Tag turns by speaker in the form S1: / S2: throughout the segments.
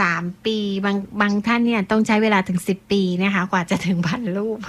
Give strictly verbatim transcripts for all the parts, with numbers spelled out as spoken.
S1: สามปีบางบางท่านเนี่ยต้องใช้เวลาถึงสิบปีนะคะกว่าจะถึงพันรูป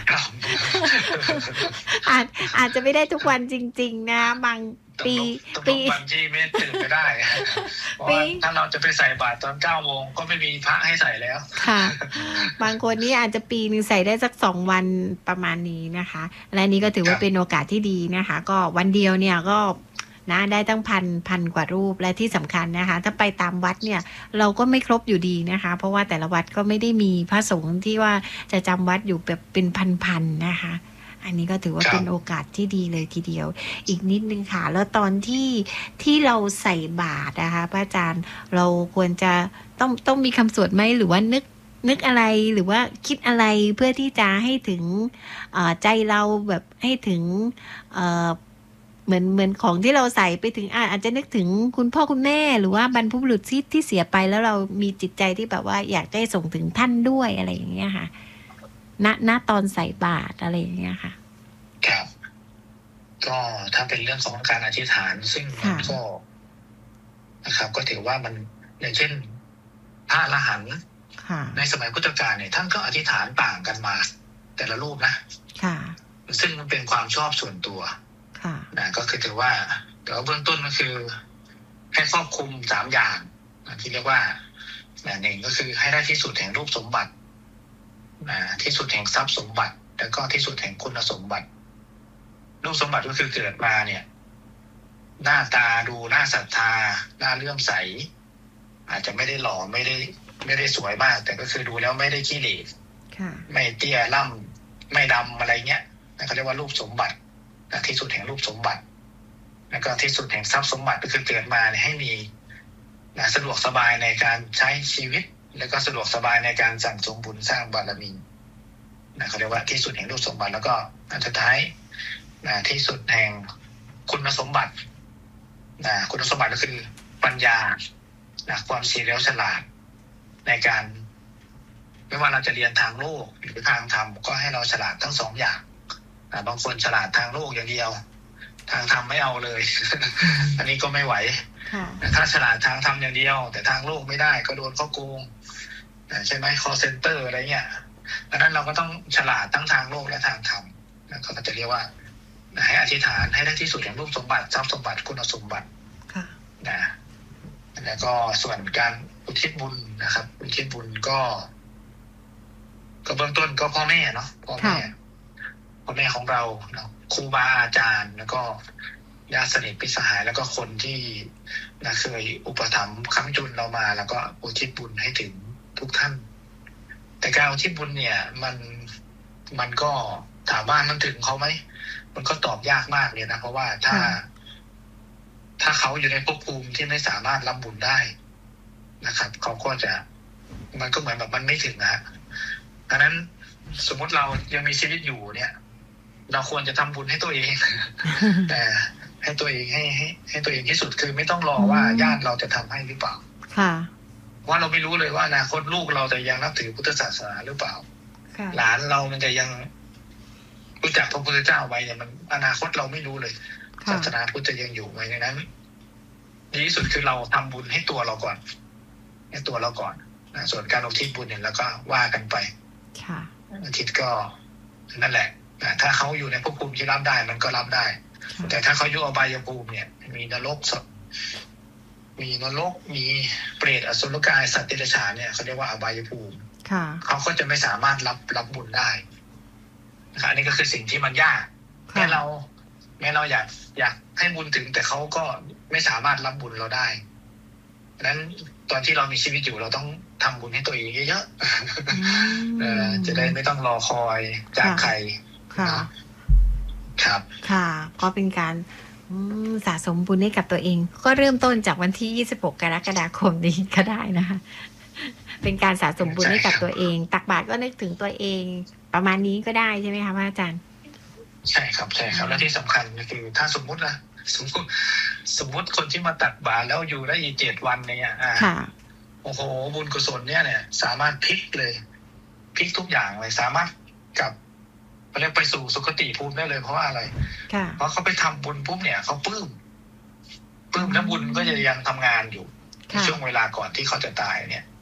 S1: อาจอาจจะไม่ได้ทุกวันจริงๆนะบางปี
S2: ปีบางที่ไม่ตื่นไม่ได้เพราะว่าถ้าเราจะไปใส่บาตรตอนเก้าโมงก็ไม่มีพระให้ใส่แล้ว
S1: ค่ะบางคนนี่อาจจะปีนึงใส่ได้สักสองวันประมาณนี้นะคะและนี้ก็ถือว่าเป็นโอกาสที่ดีนะคะก็วันเดียวเนี่ยก็นะได้ตั้งพันพันกว่ารูปและที่สำคัญนะคะถ้าไปตามวัดเนี่ยเราก็ไม่ครบอยู่ดีนะคะเพราะว่าแต่ละวัดก็ไม่ได้มีพระสงฆ์ที่ว่าจะจำวัดอยู่แบบเป็นพันๆนะคะอันนี้ก็ถือว่าเป็นโอกาสที่ดีเลยทีเดียวอีกนิดนึงค่ะแล้วตอนที่ที่เราใส่บาตรนะคะพระอาจารย์เราควรจะต้องต้องมีคำสวดไหมหรือว่านึกนึกอะไรหรือว่าคิดอะไรเพื่อที่จะให้ถึงใจเราแบบให้ถึงเหมือนเหมือนของที่เราใส่ไปถึงอาจจะนึกถึงคุณพ่อคุณแม่หรือว่าบรรพบุรุษที่ที่เสียไปแล้วเรามีจิตใจที่แบบว่าอยากได้ส่งถึงท่านด้วยอะไรอย่างเงี้ยค่ะณณตอนใส่บาตรอะไรอย่างเงี้ยค่ะ
S2: ครับก็ถ้าเป็นเรื่องของการอธิษฐานซึ่งมันก็นะครับก็ถือว่ามันอย่างเช่นพระอรหันต์ในสมัยพุทธกาลเนี่ยท่านก็อธิษฐานต่างกันมาแต่ละรูปนะ
S1: ค่ะ
S2: ซึ่งมันเป็นความชอบส่วนตัวนะก็คือถือว่าแต่ว่าเบื้องต้นก็คือให้ครอบคลุมสามอย่างที่เรียกว่าหนึ่งก็คือให้ได้ที่สุดแห่งรูปสมบัติที่สุดแห่งทรัพย์สมบัติแล้วก็ที่สุดแห่งคุณสมบัติรูปสมบัติก็คือเกิดมาเนี่ยหน้าตาดูน่าศรัทธาน่าเลื่อมใสอาจจะไม่ได้หล่อไม่ได้ไม่ได้สวยมากแต่ก็คือดูแล้วไม่ได้ขี้เหร่ไม่เตี้ยล่ำไม่ดำอะไรเงี้ยเขาเรียกว่ารูปสมบัติที่สุดแห่งรูปสมบัติแล้วก็ที่สุดแห่งทรัพย์สมบัติก็คือเกิดมาให้มีสะดวกสบายในการใช้ชีวิตแล้วก็สะดวกสบายในการสั่งสมบุญสร้างบารมีนะเขาเรียกว่าที่สุดแห่งรูปสมบัติแล้วก็อันสุดท้ายนะที่สุดแห่งคุณสมบัตินะคุณสมบัติก็คือปัญญานะความเฉลียวฉลาดในการไม่ว่าเราจะเรียนทางโลกหรือทางธรรมก็ให้เราฉลาดทั้งสองอย่างบางคนฉลาดทางโลกอย่างเดียวทางธรรมไม่เอาเลย อันนี้ก็ไม่ไหวถ้าฉลาดทางธรรมอย่างเดียวแต่ทางโลกไม่ได้ก็โดนเขาโกงใช่ไหม call center อะไรเงี้ยดังนั้นเราก็ต้องฉลาดทั้งทางโลกและทางธรรมเขาก็จะเรียกว่าให้อธิษฐานให้ได้ที่สุดแห่งรูปสมบัติทรัพย์สมบัติคุณสมบัตินะแล้วก็ส่วนการอุทิศบุญนะครับอุทิศบุญก็ก็เบื้องต้นก็พ่อแม่เนาะพ่อแม่พ่อแม่ของเราเนาะครูบาอาจารย์แล้วก็ญาติสนิทมิตรสหายแล้วก็คนที่นะเคยอุปถัมภ์ค้ำจุนเรามาแล้วก็อุทิศบุญให้ถึงทุกท่านแต่การอุทิศบุญเนี่ยมันมันก็ถามว่ามันถึงเขาไหมมันก็ตอบยากมากเลยนะเพราะว่าถ้าถ้าเขาอยู่ในภพภูมิที่ไม่สามารถรับบุญได้นะครับเขาก็จะมันก็เหมือนแบบมันไม่ถึงนะฮะดังนั้นสมมติเรายังมีชีวิตอยู่เนี่ยเราควรจะทำบุญให้ตัวเอง แต่ให้ตัวเองให้ให้ให้ตัวเองที่สุดคือไม่ต้องรอว่าญาติเราจะทำให้หรือเปล่า
S1: ค่ะ
S2: ว่าเราไม่รู้เลยว่าอนาคตลูกเราจะยังนับถือพุทธศาสนาหรือเปล่าหลานเรามันจะยังรู้จักพระพุทธเจ้าไว้เนี่ยมันอนาคตเราไม่รู้เลยศาสนาพุทธจะยังอยู่ไหมดังนั้นดีที่สุดคือเราทำบุญให้ตัวเราก่อนให้ตัวเราก่อนนะส่วนการอุทิศบุญเนี่ยแล้วก็ว่ากันไป
S1: ค่ะ
S2: อุทิศก็นั่นแหละถ้าเขาอยู่ในภพภูมิที่รับได้มันก็รับได้แต่ถ้าเขาอยู่อบายภูมิเนี่ยมีนรกสดมีนรกมีเปรตอสุรกายสัตว์เดรัจฉานเนี่ยเขาเรียกว่าอบายภูมิเขาก็จะไม่สามารถรับรับบุญได้อันนี้ก็คือสิ่งที่มันยากแม้เราแม้เราอยากอยากให้บุญถึงแต่เขาก็ไม่สามารถรับบุญเราได้ดังนั้นตอนที่เรามีชีวิตอยู่เราต้องทำบุญให้ตัวเองเยอะๆจะได้ไม่ต้องรอคอยจากใคร
S1: ค่ะ
S2: ครับ
S1: ค่ะก็เป็นการสะสมบุญให้กับตัวเองก็เริ่มต้นจากวันที่ยี่สิบหกกรกฎาคมนี้ก็ได้นะคะเป็นการสะสมบุญให้กับตัวเองตักบาตรก็นึกถึงตัวเองประมาณนี้ก็ได้ใช่ไหมคะพระอาจารย์
S2: ใช่ครับใช่ครับและที่สำคัญก็คือถ้าสมมุตินะสมมติสมมติคนที่มาตักบาตรแล้วอยู่ได้อีกเจ็ดวันเนี่ยอ่าโอ้โหบุญกุศลเนี่ยเนี่ยสามารถพลิกเลยพลิกทุกอย่างเลยสามารถกลับไปเรียกไปสู่สุคติภูมิได้เลยเพราะว่าอะไรเพราะเขาไปทำบุญปุ๊บเนี่ยเขาปลื้มปลื้มแล้วบุญก็จะยังทำงานอยู่ในช่วงเวลาก่อนที่เขาจะตายเนี่ย